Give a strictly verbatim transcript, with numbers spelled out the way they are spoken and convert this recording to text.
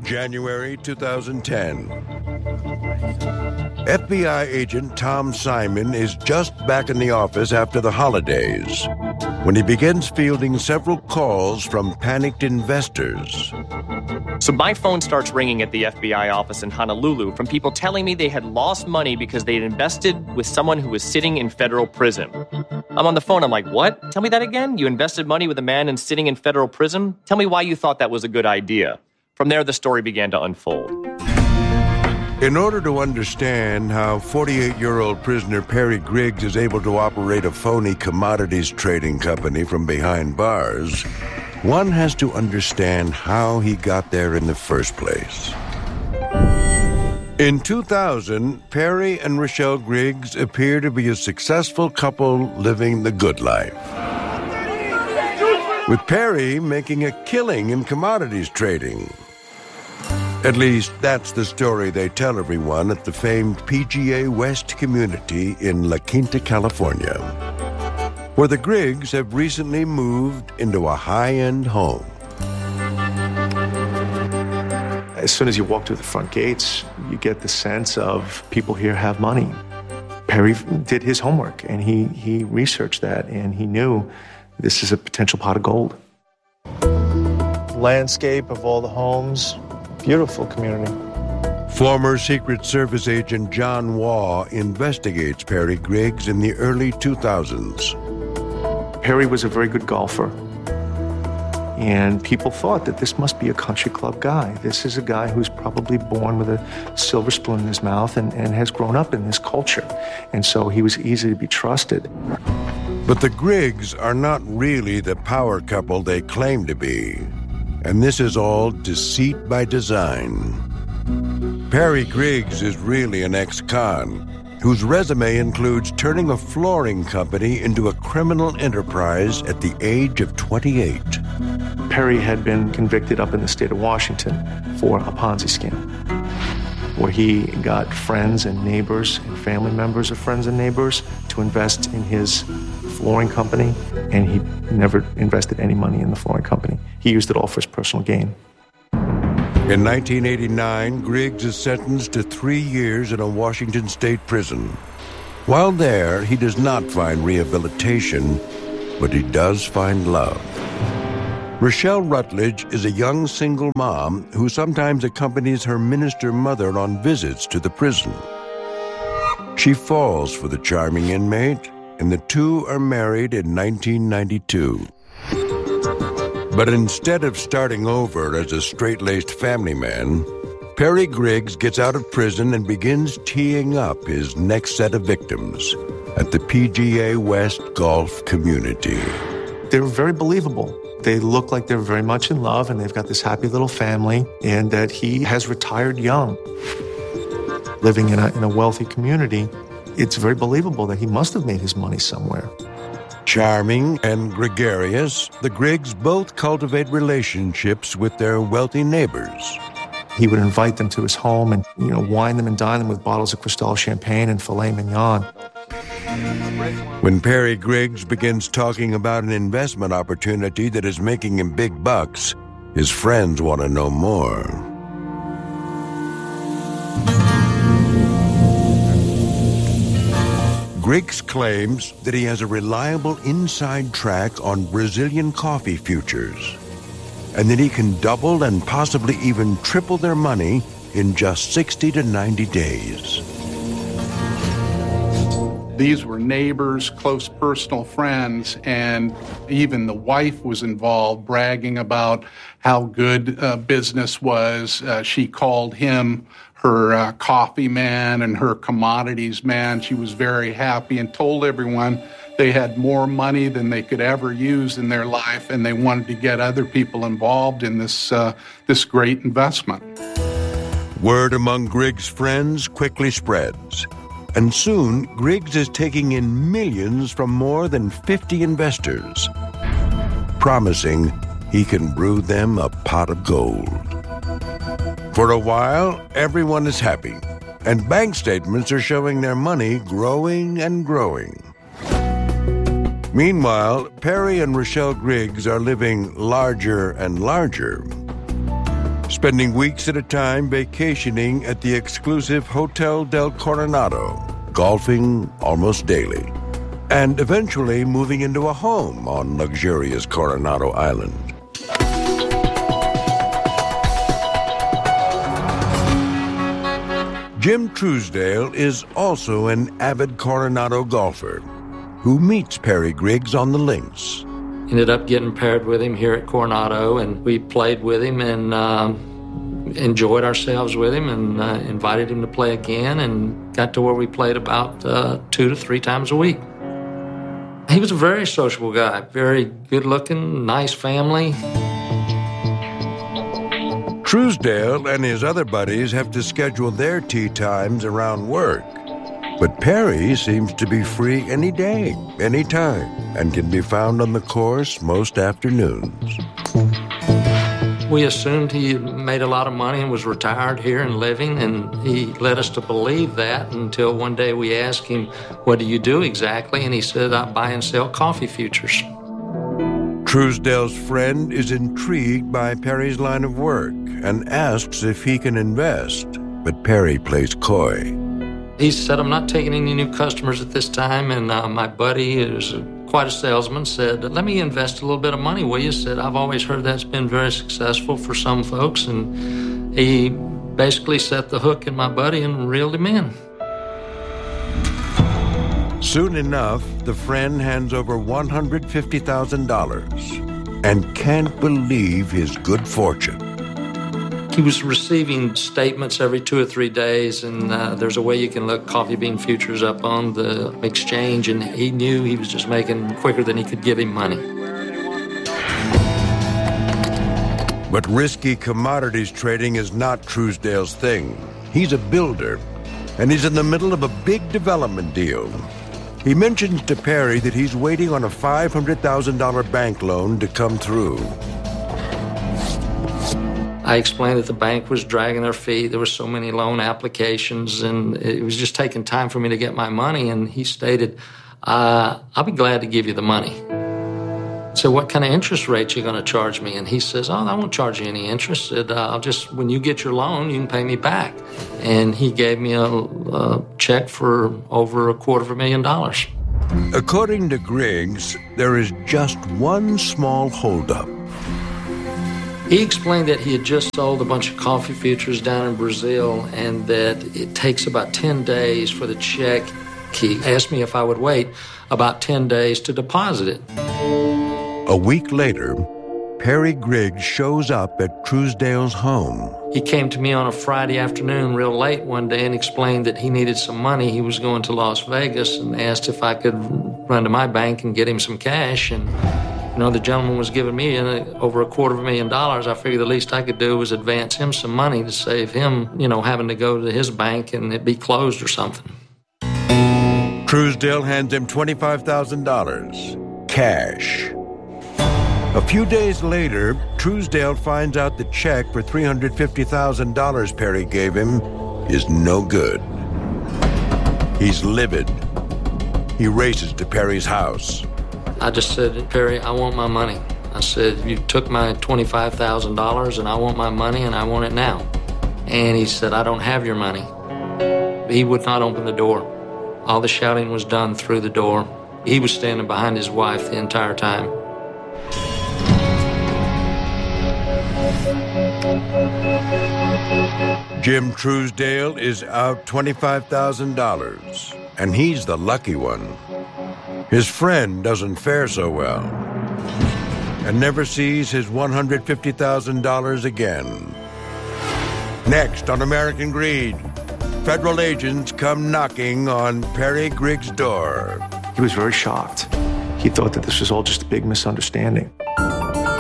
January two thousand ten. F B I agent Tom Simon is just back in the office after the holidays when he begins fielding several calls from panicked investors. So my phone starts ringing at the F B I office in Honolulu from people telling me they had lost money because they had invested with someone who was sitting in federal prison. I'm on the phone. I'm like, what? Tell me that again? You invested money with a man and sitting in federal prison? Tell me why you thought that was a good idea. From there, the story began to unfold. In order to understand how forty-eight-year-old prisoner Perry Griggs is able to operate a phony commodities trading company from behind bars, one has to understand how he got there in the first place. In two thousand, Perry and Rochelle Griggs appear to be a successful couple living the good life, with Perry making a killing in commodities trading. At least, that's the story they tell everyone at the famed P G A West community in La Quinta, California, where the Griggs have recently moved into a high-end home. As soon as you walk through the front gates, you get the sense of people here have money. Perry did his homework, and he, he researched that, and he knew this is a potential pot of gold. Landscape of all the homes, beautiful community. Former Secret Service agent John Waugh investigates Perry Griggs in the early two thousands. Perry was a very good golfer, and people thought that this must be a country club guy. This is a guy who's probably born with a silver spoon in his mouth and, and has grown up in this culture, and so he was easy to be trusted. But the Griggs are not really the power couple they claim to be, and this is all deceit by design. Perry Griggs is really an ex-con whose resume includes turning a flooring company into a criminal enterprise at the age of twenty-eight. Perry had been convicted up in the state of Washington for a Ponzi scheme, where he got friends and neighbors and family members of friends and neighbors to invest in his flooring company, and he never invested any money in the flooring company. He used it all for his personal gain. In nineteen eighty-nine, Griggs is sentenced to three years in a Washington state prison. While there, he does not find rehabilitation, but he does find love. Rochelle Rutledge is a young single mom who sometimes accompanies her minister mother on visits to the prison. She falls for the charming inmate, and the two are married in nineteen ninety-two. But instead of starting over as a straight-laced family man, Perry Griggs gets out of prison and begins teeing up his next set of victims at the P G A West golf community. They're very believable. They look like they're very much in love, and they've got this happy little family, and that he has retired young. Living in a, in a wealthy community, it's very believable that he must have made his money somewhere. Charming and gregarious, the Griggs both cultivate relationships with their wealthy neighbors. He would invite them to his home and, you know, wine them and dine them with bottles of Cristal champagne and filet mignon. When Perry Griggs begins talking about an investment opportunity that is making him big bucks, his friends want to know more. Griggs claims that he has a reliable inside track on Brazilian coffee futures, and that he can double and possibly even triple their money in just sixty to ninety days. These were neighbors, close personal friends, and even the wife was involved, bragging about how good uh, business was. Uh, she called him her uh, coffee man and her commodities man. She was very happy and told everyone they had more money than they could ever use in their life, and they wanted to get other people involved in this uh, this great investment. Word among Griggs' friends quickly spreads, and soon Griggs is taking in millions from more than fifty investors, promising he can brew them a pot of gold. For a while, everyone is happy, and bank statements are showing their money growing and growing. Meanwhile, Perry and Rochelle Griggs are living larger and larger. spending weeks at a time vacationing at the exclusive Hotel del Coronado, golfing almost daily, and eventually moving into a home on luxurious Coronado Island. Jim Truesdale is also an avid Coronado golfer who meets Perry Griggs on the links. Ended up getting paired with him here at Coronado, and we played with him and um, enjoyed ourselves with him, and uh, invited him to play again, and got to where we played about uh, two to three times a week. He was a very sociable guy, very good-looking, nice family. Truesdale and his other buddies have to schedule their tee times around work. But Perry seems to be free any day, any time, and can be found on the course most afternoons. We assumed he made a lot of money and was retired here and living, and he led us to believe that until one day we asked him, "What do you do exactly?" And he said, "I buy and sell coffee futures." Truesdale's friend is intrigued by Perry's line of work and asks if he can invest, but Perry plays coy. He said, "I'm not taking any new customers at this time," and uh, my buddy, who's a, quite a salesman, said, "Let me invest a little bit of money, will you?" Said, "I've always heard that's been very successful for some folks," and he basically set the hook in my buddy and reeled him in. Soon enough, the friend hands over one hundred fifty thousand dollars and can't believe his good fortune. He was receiving statements every two or three days, and uh, there's a way you can look coffee bean futures up on the exchange, and he knew he was just making quicker than he could give him money. But risky commodities trading is not Truesdale's thing. He's a builder, and he's in the middle of a big development deal. He mentions to Perry that he's waiting on a five hundred thousand dollars bank loan to come through. I explained that the bank was dragging their feet. There were so many loan applications, and it was just taking time for me to get my money. And he stated, uh, "I'll be glad to give you the money." So what kind of interest rate you going to charge me? And he says, "Oh, I won't charge you any interest. Said, uh, I'll just, when you get your loan, you can pay me back." And he gave me a, a check for over a quarter of a million dollars. According to Griggs, there is just one small holdup. He explained that he had just sold a bunch of coffee futures down in Brazil, and that it takes about ten days for the check. He asked me if I would wait about ten days to deposit it. A week later, Perry Griggs shows up at Truesdale's home. He came to me on a Friday afternoon real late one day and explained that he needed some money. He was going to Las Vegas, and asked if I could run to my bank and get him some cash. And you know, the gentleman was giving me over a quarter of a million dollars. I figured the least I could do was advance him some money to save him, you know, having to go to his bank and it be closed or something. Truesdale hands him twenty-five thousand dollars, cash. A few days later, Truesdale finds out the check for three hundred fifty thousand dollars Perry gave him is no good. He's livid. He races to Perry's house. I just said, "Perry, I want my money." I said, "You took my twenty-five thousand dollars and I want my money and I want it now." And he said, "I don't have your money." He would not open the door. All the shouting was done through the door. He was standing behind his wife the entire time. Jim Truesdale is out twenty-five thousand dollars, and he's the lucky one. His friend doesn't fare so well and never sees his one hundred fifty thousand dollars again. Next on American Greed, federal agents come knocking on Perry Griggs' door. He was very shocked. He thought that this was all just a big misunderstanding.